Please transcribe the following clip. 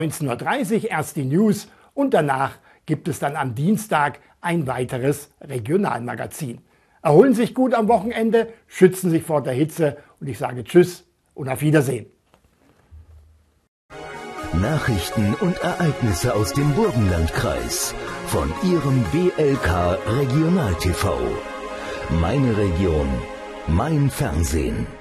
19:30 Uhr erst die News und danach gibt es dann am Dienstag ein weiteres Regionalmagazin. Erholen Sie sich gut am Wochenende, schützen sich vor der Hitze und ich sage Tschüss und auf Wiedersehen. Nachrichten und Ereignisse aus dem Burgenlandkreis von Ihrem BLK Regional TV. Meine Region, mein Fernsehen.